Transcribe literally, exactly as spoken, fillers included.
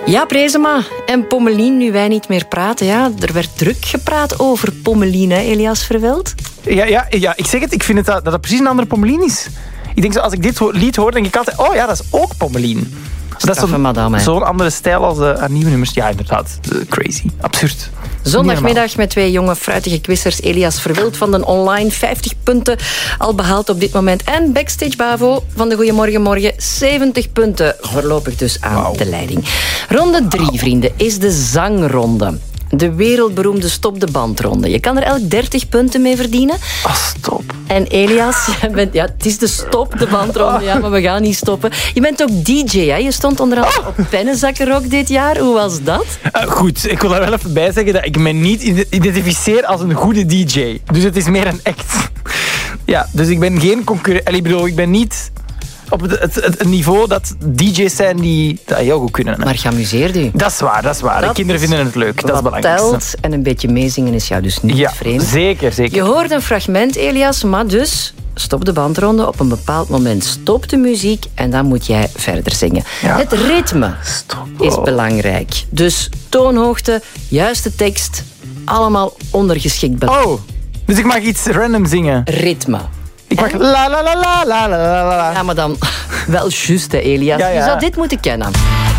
Jaap Reesema en Pommelien, nu wij niet meer praten. Ja, er werd druk gepraat over Pommelien, hè, Elias Verveld? Ja, ja, ja, ik zeg het, ik vind het dat, dat het precies een andere Pommelien is. Ik denk, zo, als ik dit lied hoor, denk ik altijd, oh ja, dat is ook Pommelien. Dat is zo'n zo andere stijl als uh, haar nieuwe nummers. Ja, inderdaad. Uh, crazy. Absurd. Zondagmiddag met twee jonge fruitige quizers. Elias Verwild van de online vijftig punten al behaald op dit moment. En Backstage Bavo van de Goeiemorgen Morgen zeventig punten. Voorlopig dus aan wow. de leiding. Ronde drie, vrienden, is de zangronde. De wereldberoemde Stop de Bandronde. Je kan er elk dertig punten mee verdienen. Oh, stop. En Elias, je bent, ja, het is de Stop de Bandronde, ja, maar we gaan niet stoppen. Je bent ook D J, hè? Je stond onder andere op Pennenzakkenrock dit jaar. Hoe was dat? Uh, goed, ik wil daar wel even bij zeggen dat ik me niet identificeer als een goede D J. Dus het is meer een act. Ja, dus ik ben geen concurrent. Ik bedoel, ik ben niet op het, het, het niveau dat D J's zijn die dat heel goed kunnen. Hè. Maar geamuseerd u. Dat is waar, dat is waar. Dat Kinderen vinden het leuk, dat is belangrijk. Telt en een beetje meezingen is jou dus niet ja, vreemd. Zeker, zeker. Je hoort een fragment, Elias, maar dus stop de bandronde. Op een bepaald moment stopt de muziek en dan moet jij verder zingen. Ja. Het ritme stop. is oh. belangrijk. Dus toonhoogte, juiste tekst, allemaal ondergeschikt belangrijk. Oh, dus ik mag iets random zingen? Ritme. Ik mag la la la la la la la la. Ja, maar dan wel juist, hè, Elias. Ja, ja. Je zou dit moeten kennen.